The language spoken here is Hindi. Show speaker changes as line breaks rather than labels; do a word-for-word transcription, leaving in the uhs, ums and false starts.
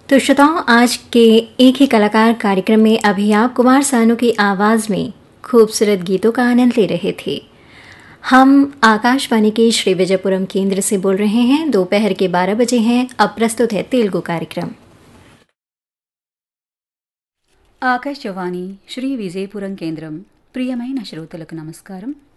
तो श्रोताओं, आज के एक ही कलाकार कार्यक्रम में अभी आप कुमार सानू की आवाज़ में खूबसूरत गीतों का आनंद ले रहे थे। हम आकाशवाणी के श्री विजयपुरम केंद्र से बोल रहे हैं। दोपहर के बारह बजे हैं। अब प्रस्तुत है तेलुगु कार्यक्रम।
ఆకాశవాణి శ్రీ విజయపురం కేంద్రం. ప్రియమైన శ్రోతలకు నమస్కారం.